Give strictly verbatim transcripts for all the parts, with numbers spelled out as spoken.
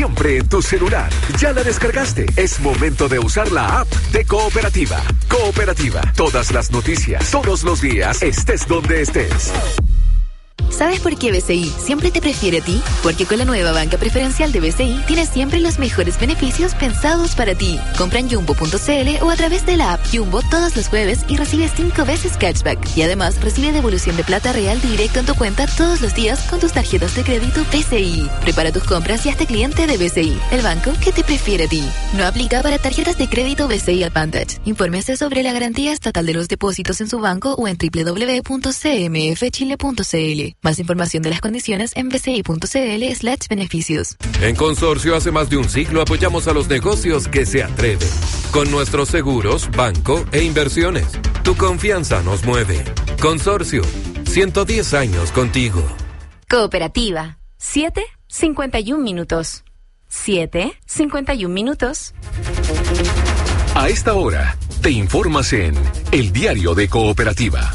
Siempre en tu celular. ¿Ya la descargaste? Es momento de usar la app de Cooperativa. Cooperativa. Todas las noticias, todos los días, estés donde estés. ¿Sabes por qué B C I siempre te prefiere a ti? Porque con la nueva banca preferencial de B C I tienes siempre los mejores beneficios pensados para ti. Compra en jumbo punto c l o a través de la app Jumbo todos los jueves y recibe cinco veces cashback. Y además recibe devolución de plata real directo en tu cuenta todos los días con tus tarjetas de crédito B C I. Prepara tus compras y hazte cliente de B C I, el banco que te prefiere a ti. No aplica para tarjetas de crédito B C I Advantage. Infórmese sobre la garantía estatal de los depósitos en su banco o en doble u doble u doble u punto c m f chile punto c l. Más información de las condiciones en bci.cl slash beneficios. En Consorcio hace más de un siglo apoyamos a los negocios que se atreven. Con nuestros seguros, banco e inversiones. Tu confianza nos mueve. Consorcio, ciento diez años contigo. Cooperativa, siete cincuenta y un minutos. siete cincuenta y un minutos. A esta hora, te informas en El Diario de Cooperativa.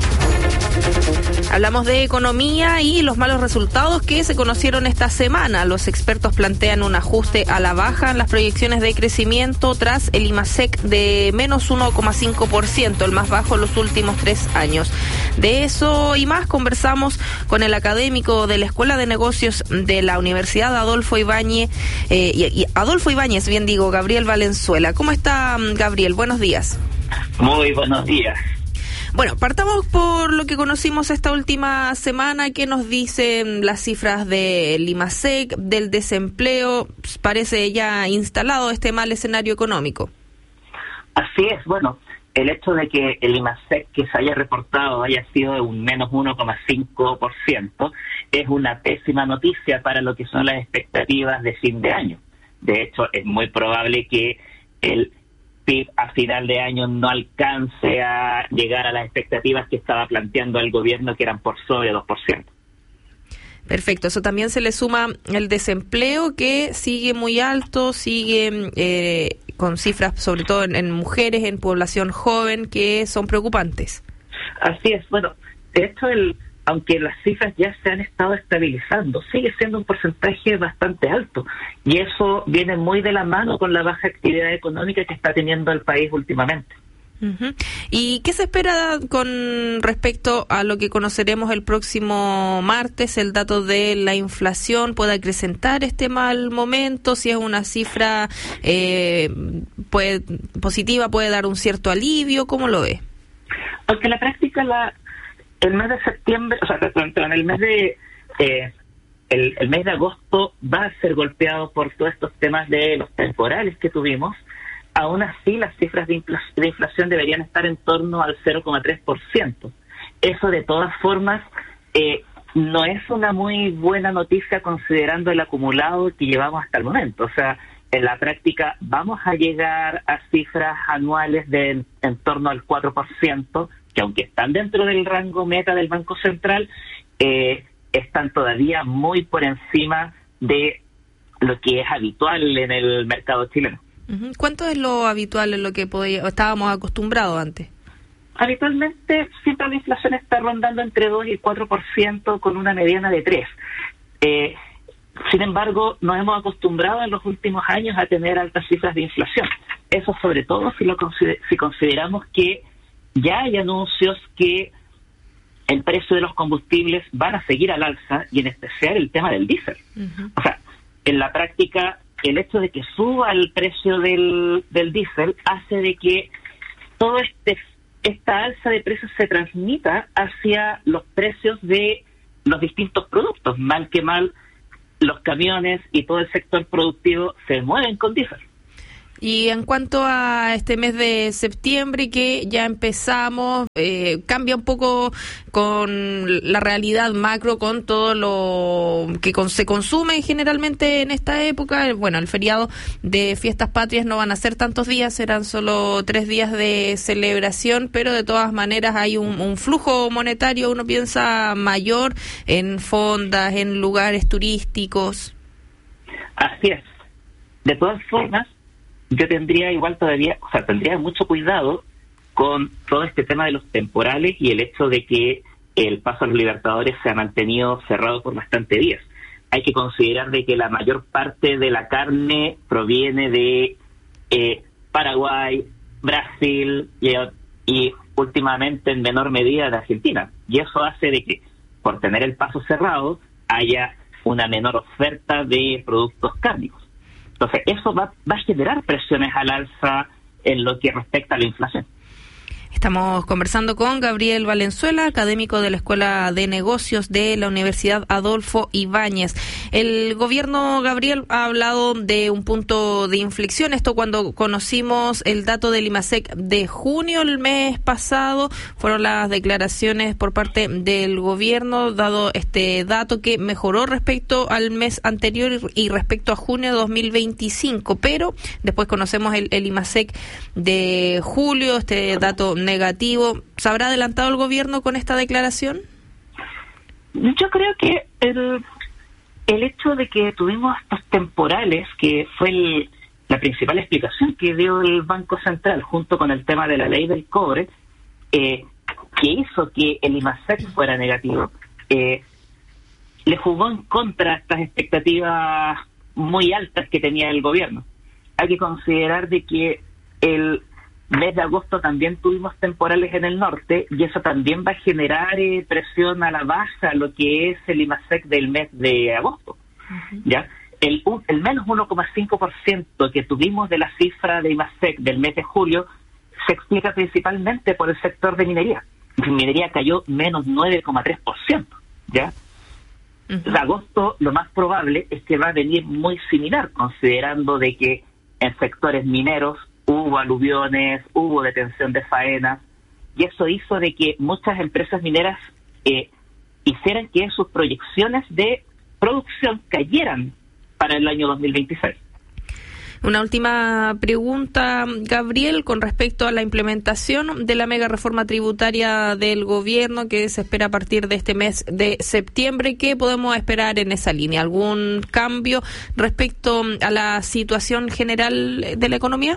Hablamos de economía y los malos resultados que se conocieron esta semana. Los expertos plantean un ajuste a la baja en las proyecciones de crecimiento tras el IMASEC de menos uno coma cinco por ciento, el más bajo en los últimos tres años. De eso y más conversamos con el académico de la Escuela de Negocios de la Universidad Adolfo Ibáñez, eh, y, y Adolfo Ibáñez, bien digo, Gabriel Valenzuela. ¿Cómo está, Gabriel? Buenos días. Muy buenos días. Bueno, partamos por lo que conocimos esta última semana. ¿Qué nos dicen las cifras del IMASEC, del desempleo? Pues parece ya instalado este mal escenario económico. Así es, bueno, el hecho de que el IMASEC que se haya reportado haya sido de un menos uno coma cinco por ciento es una pésima noticia para lo que son las expectativas de fin de año. De hecho, es muy probable que el P I B a final de año no alcance a llegar a las expectativas que estaba planteando el gobierno, que eran por sobre dos por ciento. Perfecto, eso también se le suma el desempleo, que sigue muy alto, sigue eh, con cifras sobre todo en, en mujeres, en población joven, que son preocupantes. Así es, bueno, de hecho, el, aunque las cifras ya se han estado estabilizando, sigue siendo un porcentaje bastante alto, y eso viene muy de la mano con la baja actividad económica que está teniendo el país últimamente. Uh-huh. ¿Y qué se espera con respecto a lo que conoceremos el próximo martes, el dato de la inflación? ¿Puede acrecentar este mal momento? Si es una cifra eh, puede, positiva, ¿puede dar un cierto alivio? ¿Cómo lo ve? Porque en la práctica la, el mes de septiembre, o sea, en el mes de eh, el, el mes de agosto va a ser golpeado por todos estos temas de los temporales que tuvimos. Aún así, las cifras de, infla, de inflación deberían estar en torno al cero coma tres por ciento. Eso, de todas formas, eh, no es una muy buena noticia considerando el acumulado que llevamos hasta el momento. O sea, en la práctica vamos a llegar a cifras anuales de en, en torno al cuatro por ciento, que aunque están dentro del rango meta del Banco Central, eh, están todavía muy por encima de lo que es habitual en el mercado chileno. ¿Cuánto es lo habitual en lo que podía, estábamos acostumbrados antes? Habitualmente siempre la inflación está rondando entre dos y cuatro por ciento con una mediana de tres. Eh, sin embargo, nos hemos acostumbrado en los últimos años a tener altas cifras de inflación. Eso sobre todo si, lo consider- si consideramos que ya hay anuncios que el precio de los combustibles van a seguir al alza, y en especial el tema del diésel. Uh-huh. O sea, en la práctica, el hecho de que suba el precio del, del diésel hace de que todo este esta alza de precios se transmita hacia los precios de los distintos productos. Mal que mal, los camiones y todo el sector productivo se mueven con diésel. Y en cuanto a este mes de septiembre, que ya empezamos, eh, cambia un poco con la realidad macro, con todo lo que con, se consume generalmente en esta época. Bueno, el feriado de Fiestas Patrias no van a ser tantos días, serán solo tres días de celebración, pero de todas maneras hay un, un flujo monetario, uno piensa, mayor en fondas, en lugares turísticos. Así es. De todas formas, yo tendría igual todavía, o sea, tendría mucho cuidado con todo este tema de los temporales y el hecho de que el paso a los Libertadores se ha mantenido cerrado por bastante días. hay que considerar de que la mayor parte de la carne proviene de eh, Paraguay, Brasil y, y últimamente en menor medida de Argentina. Y eso hace de que, por tener el paso cerrado, haya una menor oferta de productos cárnicos. Entonces, eso va, va a generar presiones al alza en lo que respecta a la inflación. Estamos conversando con Gabriel Valenzuela, académico de la Escuela de Negocios de la Universidad Adolfo Ibáñez. El gobierno, Gabriel, ha hablado de un punto de inflexión. Esto cuando conocimos el dato del IMASEC de junio, el mes pasado, fueron las declaraciones por parte del gobierno, dado este dato que mejoró respecto al mes anterior y respecto a junio de dos mil veinticinco. Pero después conocemos el, el IMASEC de julio, este dato negativo. ¿Se habrá adelantado el gobierno con esta declaración? Yo creo que el, el hecho de que tuvimos estos temporales, que fue el, la principal explicación que dio el Banco Central junto con el tema de la ley del cobre, eh, que hizo que el IMASEC fuera negativo, eh, le jugó en contra a estas expectativas muy altas que tenía el gobierno. Hay que considerar de que el mes de agosto también tuvimos temporales en el norte y eso también va a generar eh, presión a la baja lo que es el IMASEC del mes de agosto. Uh-huh. ¿Ya? El, el menos uno coma cinco por ciento que tuvimos de la cifra de IMASEC del mes de julio se explica principalmente por el sector de minería. La minería cayó menos nueve coma tres por ciento. ¿Ya? Uh-huh. Agosto lo más probable es que va a venir muy similar, considerando de que en sectores mineros hubo aluviones, hubo detención de faenas, y eso hizo de que muchas empresas mineras eh, hicieran que sus proyecciones de producción cayeran para el año dos mil veintiséis. Una última pregunta, Gabriel, con respecto a la implementación de la mega reforma tributaria del gobierno que se espera a partir de este mes de septiembre. ¿Qué podemos esperar en esa línea? ¿Algún cambio respecto a la situación general de la economía?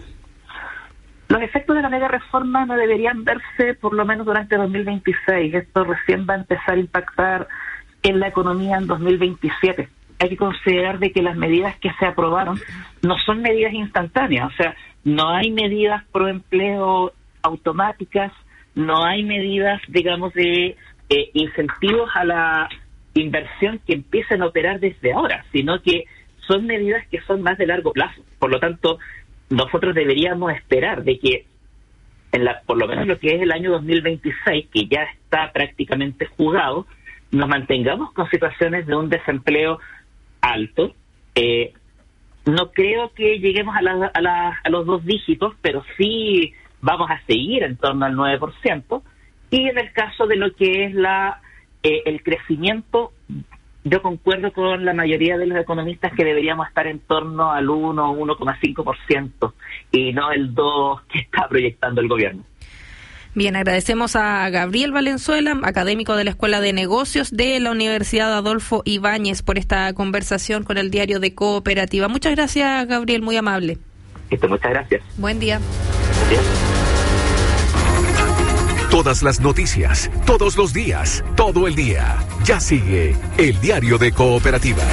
Los efectos de la mega reforma no deberían verse por lo menos durante dos mil veintiséis. Esto recién va a empezar a impactar en la economía en dos mil veintisiete. Hay que considerar de que las medidas que se aprobaron no son medidas instantáneas. O sea, no hay medidas pro empleo automáticas, no hay medidas, digamos, de eh, incentivos a la inversión que empiecen a operar desde ahora, sino que son medidas que son más de largo plazo. Por lo tanto, nosotros deberíamos esperar de que, en la, por lo menos lo que es el año dos mil veintiséis, que ya está prácticamente jugado, nos mantengamos con situaciones de un desempleo alto. Eh, no creo que lleguemos a, la, a, la, a los dos dígitos, pero sí vamos a seguir en torno al nueve por ciento. Y en el caso de lo que es la eh, el crecimiento, yo concuerdo con la mayoría de los economistas que deberíamos estar en torno al uno, uno coma cinco por ciento y no el dos que está proyectando el gobierno. Bien, agradecemos a Gabriel Valenzuela, académico de la Escuela de Negocios de la Universidad Adolfo Ibáñez, por esta conversación con el Diario de Cooperativa. Muchas gracias, Gabriel, muy amable. Esto, muchas gracias. Buen día. Buen día. Todas las noticias, todos los días, todo el día. Ya sigue el Diario de Cooperativa.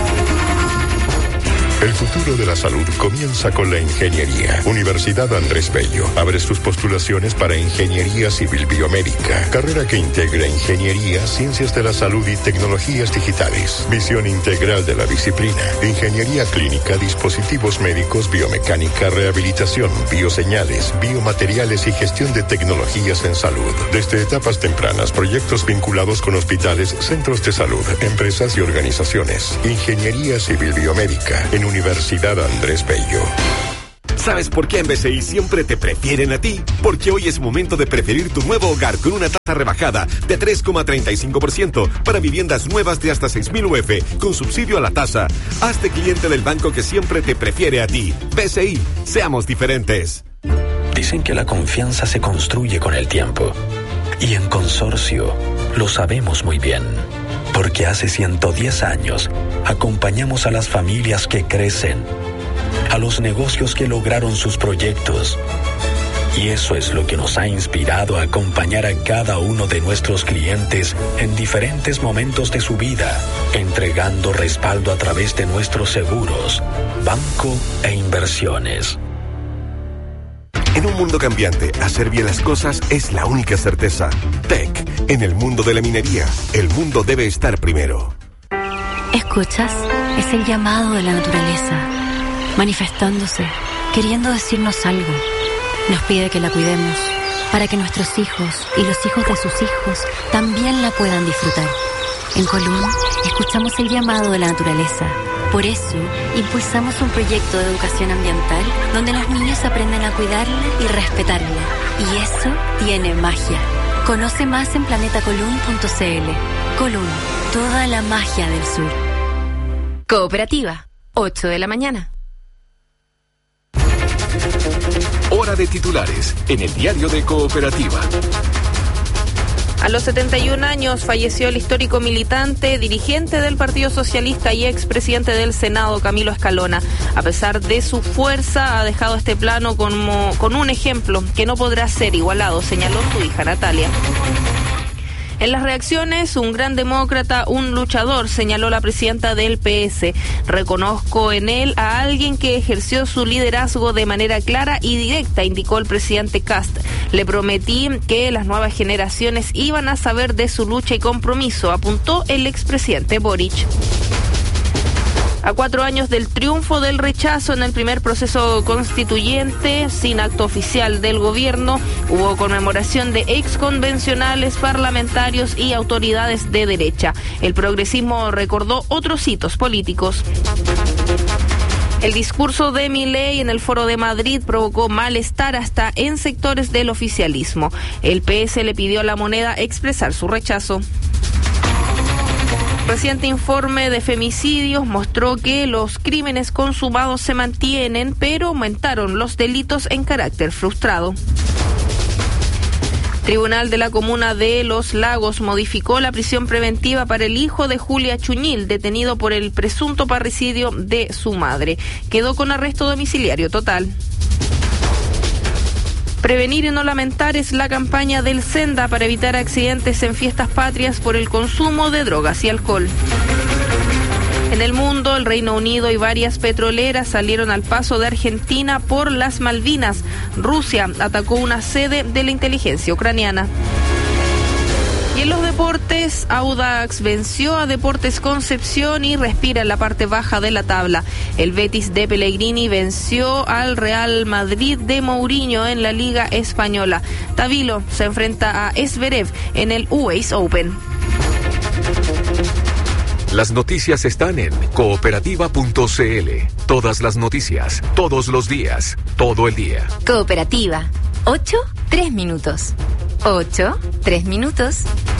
El futuro de la salud comienza con la ingeniería. Universidad Andrés Bello abre sus postulaciones para Ingeniería Civil Biomédica, carrera que integra ingeniería, ciencias de la salud y tecnologías digitales. Visión integral de la disciplina: ingeniería clínica, dispositivos médicos, biomecánica, rehabilitación, bioseñales, biomateriales y gestión de tecnologías en salud. Desde etapas tempranas, proyectos vinculados con hospitales, centros de salud, empresas y organizaciones. Ingeniería Civil Biomédica en Universidad Andrés Bello. ¿Sabes por qué en B C I siempre te prefieren a ti? Porque hoy es momento de preferir tu nuevo hogar con una tasa rebajada de tres coma treinta y cinco por ciento para viviendas nuevas de hasta seis mil U F con subsidio a la tasa. Hazte cliente del banco que siempre te prefiere a ti. B C I, seamos diferentes. Dicen que la confianza se construye con el tiempo. Y en Consorcio lo sabemos muy bien. Porque hace ciento diez años acompañamos a las familias que crecen, a los negocios que lograron sus proyectos Y eso es lo que nos ha inspirado a acompañar a cada uno de nuestros clientes en diferentes momentos de su vida, entregando respaldo a través de nuestros seguros, banco e inversiones. En un mundo cambiante, hacer bien las cosas es la única certeza. T E C, en el mundo de la minería, el mundo debe estar primero. ¿Escuchas? Es el llamado de la naturaleza, manifestándose, queriendo decirnos algo. Nos pide que la cuidemos, para que nuestros hijos y los hijos de sus hijos también la puedan disfrutar. En Colún, escuchamos el llamado de la naturaleza. Por eso, impulsamos un proyecto de educación ambiental donde los niños aprenden a cuidarla y respetarla. Y eso tiene magia. Conoce más en planeta colún punto c l. Colún, toda la magia del sur. Cooperativa, ocho de la mañana. Hora de titulares en el diario de Cooperativa. A los setenta y un años falleció el histórico militante, dirigente del Partido Socialista y expresidente del Senado, Camilo Escalona. A pesar de su fuerza, ha dejado este plano como, con un ejemplo que no podrá ser igualado, señaló su hija Natalia. En las reacciones, un gran demócrata, un luchador, señaló la presidenta del P S. Reconozco en él a alguien que ejerció su liderazgo de manera clara y directa, indicó el presidente Kast. Le prometí que las nuevas generaciones iban a saber de su lucha y compromiso, apuntó el expresidente Boric. A cuatro años del triunfo del rechazo en el primer proceso constituyente, sin acto oficial del gobierno, hubo conmemoración de exconvencionales, parlamentarios y autoridades de derecha. El progresismo recordó otros hitos políticos. El discurso de Milei en el Foro de Madrid provocó malestar hasta en sectores del oficialismo. El P S le pidió a La Moneda expresar su rechazo. Reciente informe de femicidios mostró que los crímenes consumados se mantienen, pero aumentaron los delitos en carácter frustrado. Tribunal de la Comuna de Los Lagos modificó la prisión preventiva para el hijo de Julia Chuñil, detenido por el presunto parricidio de su madre. Quedó con arresto domiciliario total. Prevenir y no lamentar es la campaña del Senda para evitar accidentes en fiestas patrias por el consumo de drogas y alcohol. En el mundo, el Reino Unido y varias petroleras salieron al paso de Argentina por las Malvinas. Rusia atacó una sede de la inteligencia ucraniana. Y en los deportes, Audax venció a Deportes Concepción y respira en la parte baja de la tabla. El Betis de Pellegrini venció al Real Madrid de Mourinho en la Liga Española. Tavilo se enfrenta a Zverev en el U S Open. Las noticias están en cooperativa punto c l. Todas las noticias, todos los días, todo el día. Cooperativa, ocho, tres minutos. ocho, tres minutos.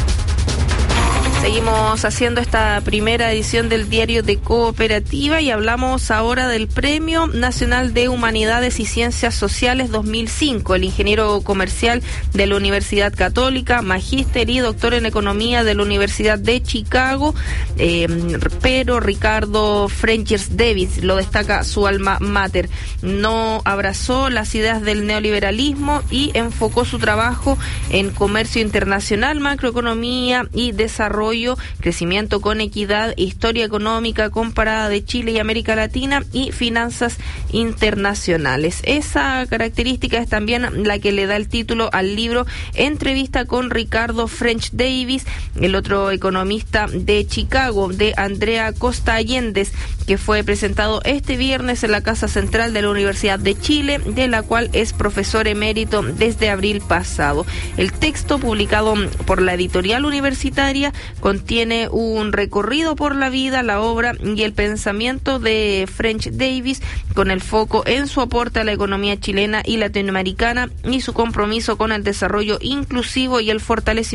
Seguimos haciendo esta primera edición del diario de Cooperativa y hablamos ahora del Premio Nacional de Humanidades y Ciencias Sociales dos mil cinco. El ingeniero comercial de la Universidad Católica, magíster y doctor en Economía de la Universidad de Chicago, eh, pero Ricardo Frenchers Davis lo destaca su alma mater. No abrazó las ideas del neoliberalismo y enfocó su trabajo en comercio internacional, macroeconomía y desarrollo, crecimiento con equidad, historia económica comparada de Chile y América Latina y finanzas internacionales. Esa característica es también la que le da el título al libro Entrevista con Ricardo French Davis, el otro economista de Chicago, de Andrea Costa Allendez, que fue presentado este viernes en la Casa Central de la Universidad de Chile, de la cual es profesor emérito desde abril pasado. El texto, publicado por la editorial universitaria, contiene un recorrido por la vida, la obra y el pensamiento de French Davis, con el foco en su aporte a la economía chilena y latinoamericana y su compromiso con el desarrollo inclusivo y el fortalecimiento